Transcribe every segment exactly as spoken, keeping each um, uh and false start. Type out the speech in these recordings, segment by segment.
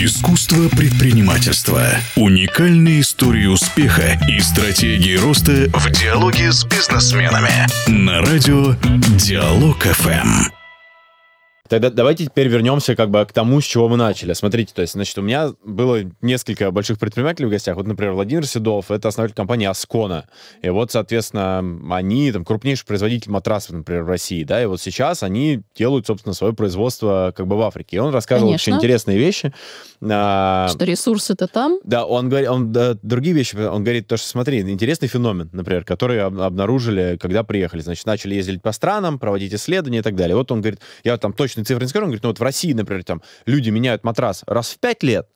Искусство предпринимательства. Уникальные истории успеха и стратегии роста в диалоге с бизнесменами. На радио Диалог эф эм. Тогда давайте теперь вернемся как бы к тому, с чего мы начали. Смотрите, то есть, значит, у меня было несколько больших предпринимателей в гостях. Вот, например, Владимир Седов, это основатель компании Аскона. И вот, соответственно, они там крупнейший производитель матрасов, например, в России, да, и вот сейчас они делают, собственно, свое производство как бы в Африке. И он рассказывал Конечно. очень интересные вещи. Что ресурсы-то там? Да, он говорит, он, да, другие вещи, он говорит, то, что, смотри, интересный феномен, например, который об- обнаружили, когда приехали. Значит, начали ездить по странам, проводить исследования и так далее. Вот он говорит, я там точные цифры не скажу, он говорит, ну вот в России, например, там люди меняют матрас раз в пять лет,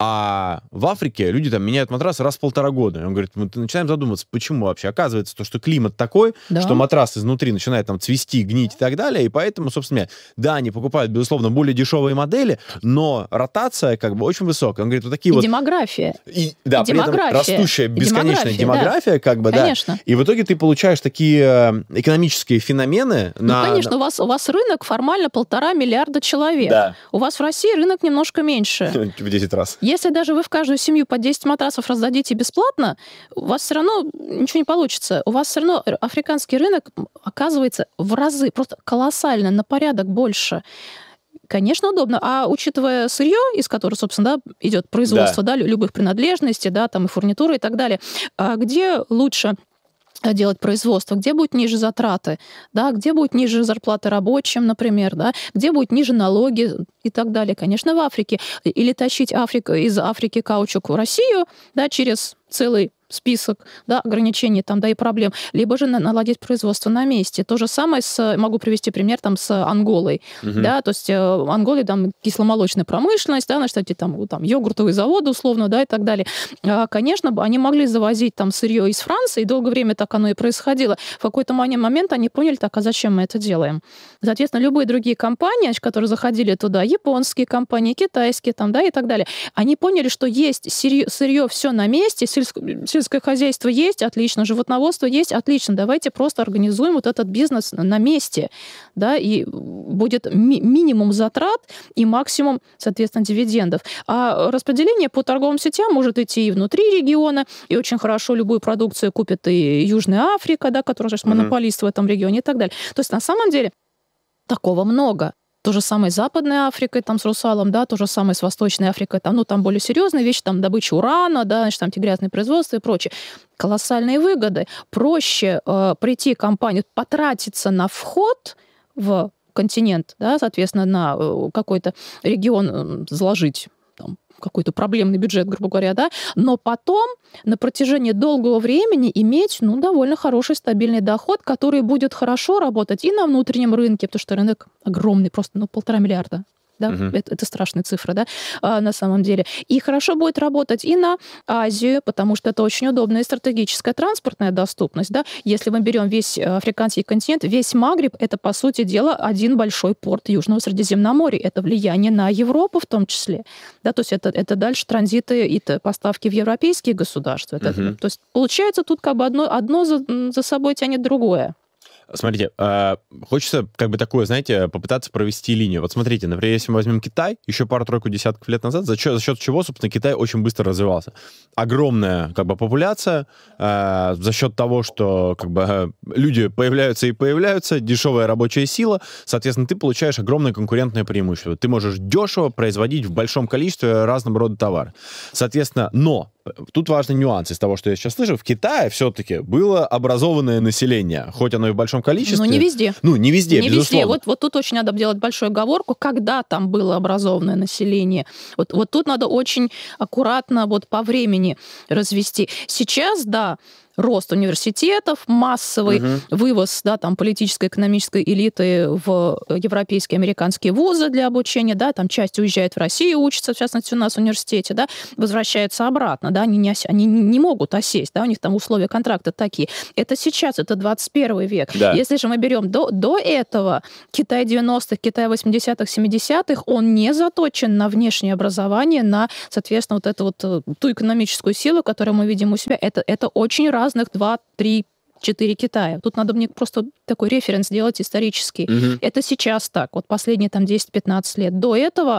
а в Африке люди там меняют матрас раз в полтора года. И он говорит, мы начинаем задумываться, почему вообще? Оказывается, то, что климат такой, Да. что матрас изнутри начинает там цвести, гнить и так далее, и поэтому, собственно, да, они покупают, безусловно, более дешевые модели, но ротация как бы очень высокая. Он говорит, вот такие И вот... демография. И, да, И при этом демография. растущая И бесконечная демография, демография, да. как бы, Конечно. да. И в итоге ты получаешь такие э, экономические феномены Ну, на... конечно, у вас, у вас рынок формально полтора миллиарда человек. Да. У вас в России рынок немножко меньше. В десять раз. Если даже вы в каждую семью по десять матрасов раздадите бесплатно, у вас все равно ничего не получится. У вас все равно африканский рынок оказывается в разы, просто колоссально, на порядок больше. Конечно, удобно. А учитывая сырье, из которого, собственно, да, идет производство, да. Да, любых принадлежностей, да, там и фурнитуры и так далее, а где лучше делать производство, где будут ниже затраты, да, где будет ниже зарплаты рабочим, например, да, где будут ниже налоги и так далее. Конечно, в Африке. Или тащить Африку, из Африки каучук в Россию, да, через целый список, да, ограничений там, да, и проблем, либо же наладить производство на месте. То же самое с, могу привести пример там с Анголой, Мгм. да, то есть э, в Анголе там кисломолочная промышленность, да, значит, эти там, там йогуртовые заводы условно, да, и так далее. А, конечно, они могли завозить там сырье из Франции, и долгое время так оно и происходило. В какой-то момент они поняли, так, а зачем мы это делаем? Соответственно, любые другие компании, которые заходили туда, японские компании, китайские там, да, и так далее, они поняли, что есть сырье, сырье все на месте, сельское, сельское хозяйство есть, отлично, животноводство есть, отлично, давайте просто организуем вот этот бизнес на месте, да, и будет ми- минимум затрат и максимум, соответственно, дивидендов. А распределение по торговым сетям может идти и внутри региона, и очень хорошо любую продукцию купит и Южная Африка, да, которая же Мгм. монополист в этом регионе и так далее. То есть на самом деле такого много. То же самое с Западной Африкой, там, с Русалом, да, то же самое с Восточной Африкой, там, ну, там более серьезные вещи, там, добыча урана, да, значит, там, грязное производство и прочее. Колоссальные выгоды. Проще э, прийти компанию, потратиться на вход в континент, да, соответственно, на э, какой-то регион э, заложить там какой-то проблемный бюджет, грубо говоря, да, но потом на протяжении долгого времени иметь, ну, довольно хороший стабильный доход, который будет хорошо работать и на внутреннем рынке, потому что рынок огромный, просто, ну, полтора миллиарда. Да? Мгм. Это, это страшная цифра, да, а, на самом деле. И хорошо будет работать и на Азию, потому что это очень удобная и стратегическая транспортная доступность. Да? Если мы берем весь африканский континент, весь Магриб, это, по сути дела, один большой порт Южного Средиземноморья. Это влияние на Европу в том числе. Да? То есть это, это дальше транзиты и т- поставки в европейские государства. Это- Мгм. То есть получается, тут как бы одно, одно за, за собой тянет другое. Смотрите, э, хочется как бы такое, знаете, попытаться провести линию. Вот смотрите, например, если мы возьмем Китай, еще пару-тройку десятков лет назад, за счет, за счет чего, собственно, Китай очень быстро развивался. Огромная как бы популяция, э, за счет того, что как бы э, люди появляются и появляются, дешевая рабочая сила, соответственно, ты получаешь огромное конкурентное преимущество. Ты можешь дешево производить в большом количестве разного рода товары. Соответственно, но тут важный нюанс из того, что я сейчас слышу. В Китае все-таки было образованное население, хоть оно и в большом количестве. Но не везде. Ну, не везде, Не безусловно. везде. Вот, вот тут очень надо делать большую оговорку, когда там было образованное население. Вот, вот тут надо очень аккуратно вот по времени развести. Сейчас, да, рост университетов, массовый Мгм. вывоз, да, там, политической, экономической элиты в европейские, американские вузы для обучения, да, там часть уезжает в Россию, учится, в частности, у нас в университете, да, возвращаются обратно, да, они не, ос- они не могут осесть, да, у них там условия контракта такие. Это сейчас, это двадцать первый век. Да. Если же мы берем до, до этого, Китай девяностых, Китай восьмидесятых, семидесятых, он не заточен на внешнее образование, на, соответственно, вот эту вот э, ту экономическую силу, которую мы видим у себя. Это, это очень разных два, три, четыре Китая. Тут надо мне просто такой референс делать исторический. Мгм. Это сейчас так, вот последние там десять-пятнадцать лет. До этого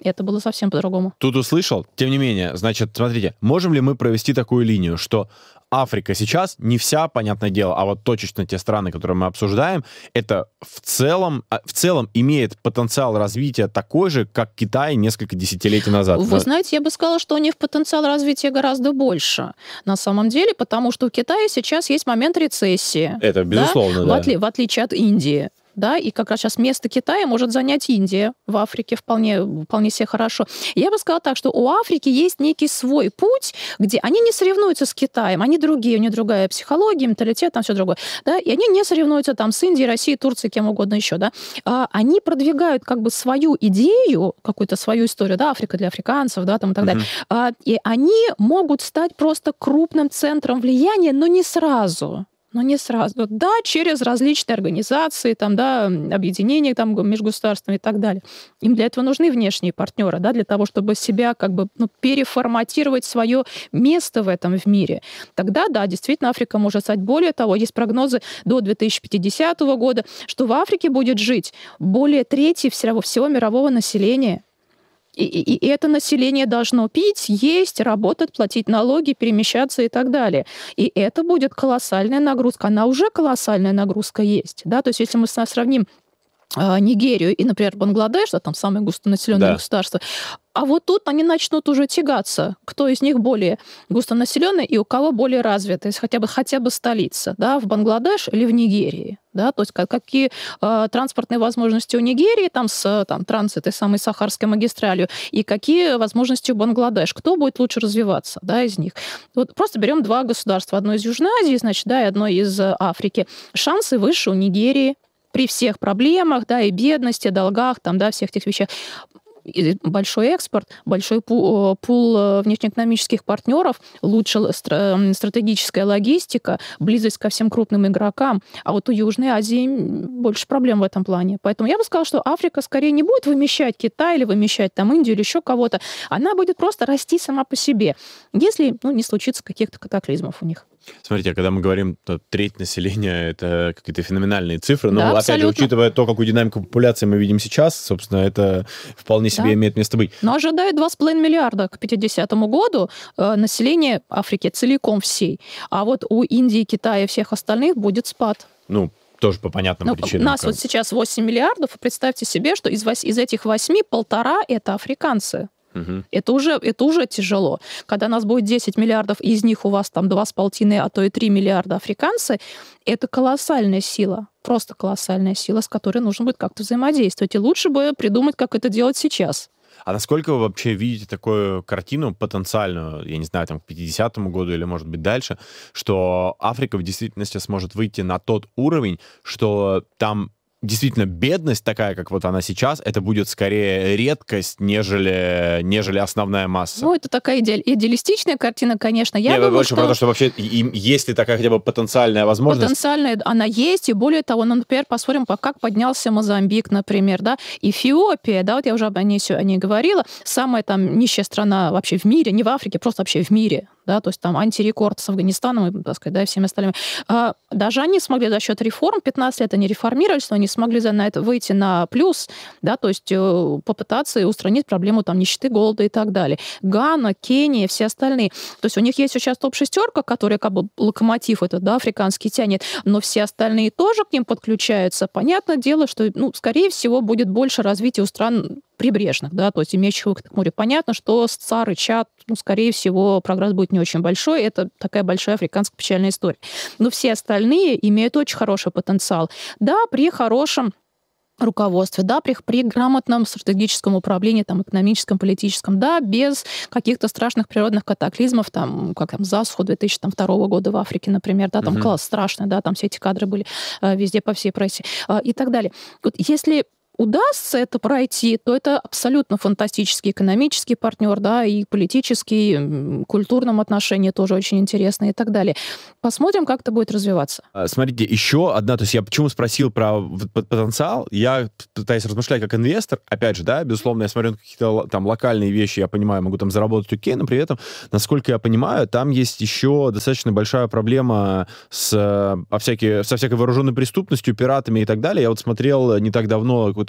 Это было совсем по-другому. Тут услышал. Тем не менее, значит, смотрите, можем ли мы провести такую линию, что Африка сейчас не вся, понятное дело, а вот точечно те страны, которые мы обсуждаем, это в целом, в целом имеет потенциал развития такой же, как Китай несколько десятилетий назад. Вы знаете, я бы сказала, что у них потенциал развития гораздо больше на самом деле, потому что у Китая сейчас есть момент рецессии. Это безусловно, да? да. В, отли- в отличие от Индии. Да, и как раз сейчас место Китая может занять Индия в Африке вполне, вполне себе хорошо. Я бы сказала так, что у Африки есть некий свой путь, где они не соревнуются с Китаем, они другие, у них другая психология, менталитет, там все другое, да, и они не соревнуются там с Индией, Россией, Турцией, кем угодно еще, да. А они продвигают как бы свою идею, какую-то свою историю, да, Африка для африканцев, да, там и так далее, uh-huh. а, и они могут стать просто крупным центром влияния, но не сразу. Но не сразу. Да, через различные организации, там, да, объединения там, межгосударственные и так далее. Им для этого нужны внешние партнеры, да, для того, чтобы себя как бы ну, переформатировать свое место в этом в мире. Тогда, да, действительно, Африка может стать. Более того, есть прогнозы до две тысячи пятидесятого года, что в Африке будет жить более трети всего, всего мирового населения. И, и, и это население должно пить, есть, работать, платить налоги, перемещаться и так далее. И это будет колоссальная нагрузка. Она уже колоссальная нагрузка есть. Да? То есть если мы сравним э, Нигерию и, например, Бангладеш, да, там самое густонаселенное да. государство, а вот тут они начнут уже тягаться, кто из них более густонаселенный и у кого более развитый, хотя бы, хотя бы столица, да, в Бангладеш или в Нигерии. Да, то есть как, какие э, транспортные возможности у Нигерии там, с там, транс этой самой Сахарской магистралью и какие возможности у Бангладеш. Кто будет лучше развиваться да, из них? Вот просто берем два государства. Одно из Южной Азии, значит, да, и одно из Африки. Шансы выше у Нигерии при всех проблемах, да, и бедности, долгах, там, да, всех этих вещах. Большой экспорт, большой пул, пул внешнеэкономических партнеров, лучшая стратегическая логистика, близость ко всем крупным игрокам. А вот у Южной Азии больше проблем в этом плане. Поэтому я бы сказала, что Африка скорее не будет вымещать Китай или вымещать там Индию или еще кого-то. Она будет просто расти сама по себе, если ну, не случится каких-то катаклизмов у них. Смотрите, когда мы говорим, то треть населения, это какие-то феноменальные цифры, но, да, опять абсолютно. же, учитывая то, какую динамику популяции мы видим сейчас, собственно, это вполне себе да. имеет место быть. Но ожидает два с половиной миллиарда к пятидесятому году э, население Африки целиком всей. А вот у Индии, Китая и всех остальных будет спад. Ну, тоже по понятным ну, причинам. У нас как... вот сейчас восемь миллиардов, и представьте себе, что из, вось... из этих восьми полтора это африканцы. Угу. Это, уже, это уже тяжело. Когда нас будет десять миллиардов, и из них у вас там два с полтиной, а то и три миллиарда африканцы, это колоссальная сила, просто колоссальная сила, с которой нужно будет как-то взаимодействовать. И лучше бы придумать, как это делать сейчас. А насколько вы вообще видите такую картину потенциальную, я не знаю, там, к пятидесятому году или, может быть, дальше, что Африка в действительности сможет выйти на тот уровень, что там действительно бедность такая, как вот она сейчас, это будет скорее редкость, нежели, нежели основная масса. Ну, это такая иде- идеалистичная картина, конечно. Я Не, думаю, больше что... про то, что вообще им есть ли такая хотя бы потенциальная возможность? Потенциальная она есть, и более того, ну, например, посмотрим, как поднялся Мозамбик, например, да, Эфиопия, да, вот я уже об ней, о ней говорила, самая там нищая страна вообще в мире, не в Африке, просто вообще в мире, да, то есть там антирекорд с Афганистаном, и, так сказать, да, и всеми остальными. А, даже они смогли за счет реформ, пятнадцать лет они реформировались, но они смогли за на это выйти на плюс, да, то есть э, попытаться устранить проблему там нищеты, голода и так далее. Гана, Кения, все остальные. То есть у них есть сейчас топ-шестерка, которая как бы локомотив этот, да, африканский тянет, но все остальные тоже к ним подключаются. Понятное дело, что, ну, скорее всего, будет больше развития у стран прибрежных, да, то есть имеющих выход к морю. Понятно, что с ЦАР и ЧАД, ну, скорее всего, прогресс будет не очень большой. Это такая большая африканская печальная история. Но все остальные имеют очень хороший потенциал. Да, при хорошем руководстве, да, при, при грамотном стратегическом управлении, там, экономическом, политическом, да, без каких-то страшных природных катаклизмов, там, как там засуха две тысячи второго года в Африке, например, да, там uh-huh. класс страшный, да, там все эти кадры были э, везде по всей прессе э, и так далее. Вот если удастся это пройти, то это абсолютно фантастический экономический партнер, да, и политический, в культурном отношении тоже очень интересный и так далее. Посмотрим, как это будет развиваться. Смотрите, еще одна, то есть я почему спросил про потенциал, я пытаюсь размышлять как инвестор, опять же, да, безусловно, я смотрю на какие-то там локальные вещи, я понимаю, могу там заработать окей, но при этом, насколько я понимаю, там есть еще достаточно большая проблема с, о всякие, со всякой вооруженной преступностью, пиратами и так далее. Я вот смотрел не так давно какой-то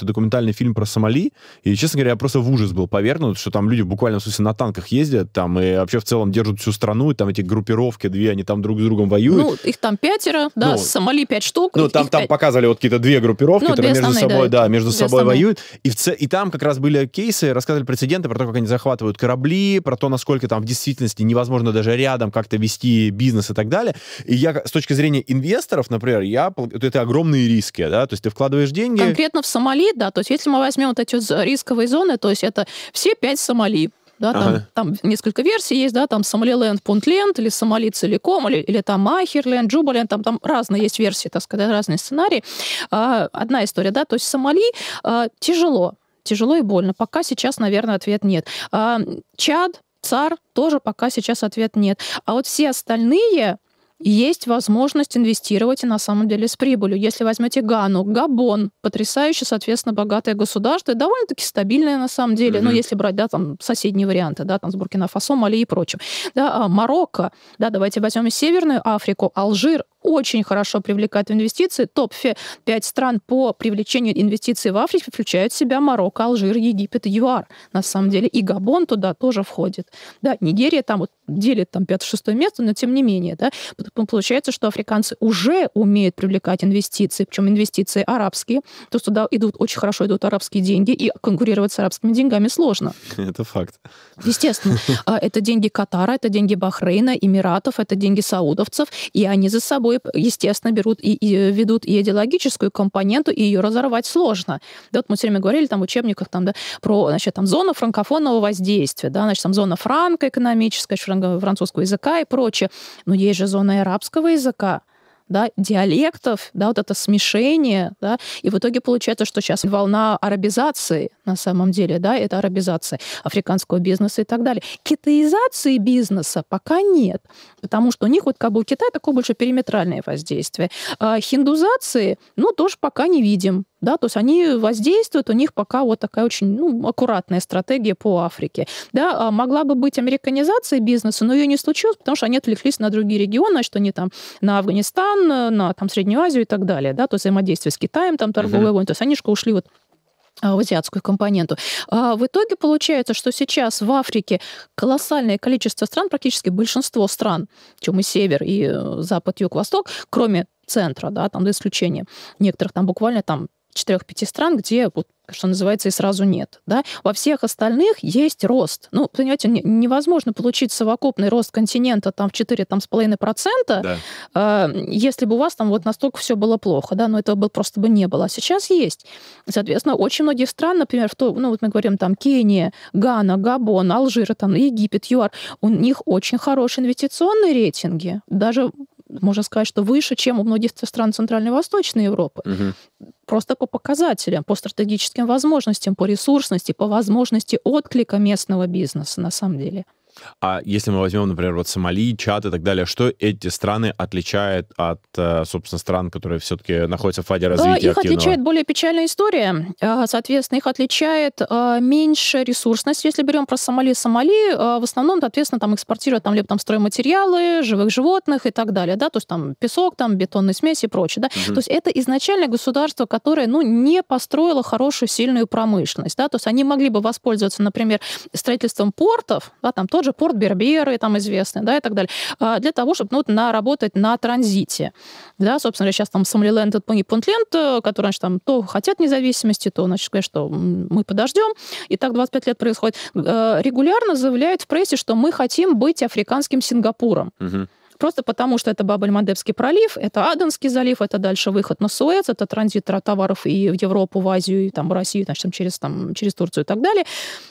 какой-то документальный фильм про Сомали, и, честно говоря, я просто в ужас был повергнут, что там люди буквально, в смысле, на танках ездят, там, и вообще в целом держат всю страну, и там эти группировки две, они там друг с другом воюют. Ну, их там пятеро, да, ну, Сомали пять штук. Ну, там, там пять. показывали вот какие-то две группировки, ну, которые две между основные, собой, да, да, между две собой основные. воюют. И, в ц... и там как раз были кейсы, рассказывали прецеденты про то, как они захватывают корабли, про то, насколько там в действительности невозможно даже рядом как-то вести бизнес и так далее. И я, с точки зрения инвесторов, например, я, это огромные риски, да, то есть ты вкладываешь деньги... Конкретно в Сомали, да, то есть если мы возьмем вот эти вот рисковые зоны, то есть это все пять Сомали. Да, там, Ага. там несколько версий есть, да, там Сомалиленд, Пунтленд, или Сомали целиком, или, или там Махерленд, Джубаленд, там, там разные есть версии, так сказать, разные сценарии. А, одна история, да, то есть Сомали а, тяжело, тяжело и больно. Пока сейчас, наверное, ответ нет. А, Чад, ЦАР, тоже пока сейчас ответ нет. А вот все остальные... есть возможность инвестировать и на самом деле с прибылью. Если возьмете Гану, Габон, потрясающе, соответственно, богатое государство, и довольно-таки стабильное на самом деле, mm-hmm. ну, если брать, да, там, соседние варианты, да, там, с Буркина-Фасо, Мали и прочим. Да, а Марокко, да, давайте возьмем Северную Африку, Алжир, очень хорошо привлекает инвестиции. топ пять стран по привлечению инвестиций в Африке включают в себя Марокко, Алжир, Египет и ЮАР. На самом деле и Габон туда тоже входит. Да, Нигерия там вот делит там пятое-шестое место, но тем не менее, да, получается, что африканцы уже умеют привлекать инвестиции, причем инвестиции арабские, то есть туда идут, очень хорошо идут арабские деньги, и конкурировать с арабскими деньгами сложно. Это факт. Естественно. Это деньги Катара, это деньги Бахрейна, Эмиратов, это деньги саудовцев, и они за собой, естественно, берут и, и ведут и идеологическую компоненту, и ее разорвать сложно. Да, вот мы все время говорили там в учебниках там, да, про, значит, там, зону франкофонного воздействия, да, значит, там зона франко-экономическая, французского языка и прочее. Но есть же зона арабского языка, да, диалектов, да, вот это смешение, да, и в итоге получается, что сейчас волна арабизации, на самом деле, да, это арабизация африканского бизнеса и так далее. Китаизации бизнеса пока нет, потому что у них вот как бы у Китая такое больше периметральное воздействие. А хиндузации, ну, тоже пока не видим. Да, то есть они воздействуют, у них пока вот такая очень, ну, аккуратная стратегия по Африке. Да, могла бы быть американизация бизнеса, но ее не случилось, потому что они отвлеклись на другие регионы, что они там на Афганистан, на там, Среднюю Азию и так далее. Да, то есть взаимодействие с Китаем, там торговая uh-huh. война. То есть они же ушли вот в азиатскую компоненту. А в итоге получается, что сейчас в Африке колоссальное количество стран, практически большинство стран, чем и север, и запад, юг, восток, кроме центра, да, там до исключения некоторых, там буквально там четырех-пяти стран, где, вот, что называется, и сразу нет. Да? Во всех остальных есть рост. Ну, понимаете, невозможно получить совокупный рост континента там, в четыре с половиной процента, да. э, если бы у вас там вот настолько все было плохо, да, но этого бы просто бы не было. А сейчас есть. Соответственно, очень многие стран, например, в то, ну, вот мы говорим, там, Кения, Гана, Габон, Алжир, там, Египет, ЮАР, у них очень хорошие инвестиционные рейтинги. Даже можно сказать, что выше, чем у многих стран Центральной и Восточной Европы. Угу. Просто по показателям, по стратегическим возможностям, по ресурсности, по возможности отклика местного бизнеса, на самом деле. А если мы возьмем, например, вот Сомали, Чад и так далее, что эти страны отличает от, собственно, стран, которые все-таки находятся в фазе развития их активного? Отличает более печальная история. Соответственно, их отличает меньше ресурсность. Если берем про Сомали, Сомали в основном, соответственно, там экспортируют там, либо там стройматериалы, живых животных и так далее. Да? То есть там песок, там бетонные смеси и прочее. Да? Угу. То есть это изначально государство, которое ну, не построило хорошую, сильную промышленность. Да? То есть они могли бы воспользоваться, например, строительством портов, да, там тот же порт Берберы, там известный, да, и так далее, для того, чтобы ну, на, работать на транзите. Да, собственно, сейчас там Сомалиленд и Пунтленд, которые, значит, там то хотят независимости, то, значит, говорят, что мы подождем. И так двадцать пять лет происходит. Регулярно заявляют в прессе, что мы хотим быть африканским Сингапуром. Угу. Просто потому, что это Баб-эль-Мандебский пролив, это Аденский залив, это дальше выход на Суэц, это транзит товаров и в Европу, в Азию, и там, в Россию, значит, там, через, там, через Турцию и так далее.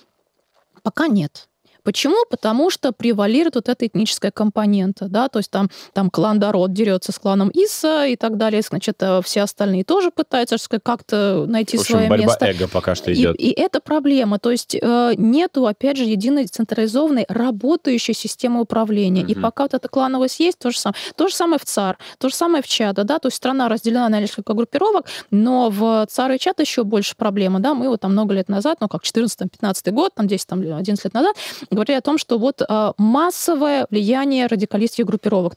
Пока нет. Почему? Потому что превалирует вот эта этническая компонента, да, то есть там, там клан Дарот дерется с кланом Иса и так далее, значит, все остальные тоже пытаются как-то найти в общем, свое борьба место. Борьба эго пока что идет. И, и это проблема, то есть нету, опять же, единой централизованной работающей системы управления. Mm-hmm. И пока вот эта клановость есть, то же самое. То же самое в ЦАР, то же самое в ЧАДа, да, то есть страна разделена на несколько группировок, но в ЦАР и ЧАД еще больше проблема, да, мы вот там много лет назад, ну как четырнадцатый-пятнадцатый год, там десять-одиннадцать лет назад, говорили о том, что вот а, массовое влияние радикалистских группировок.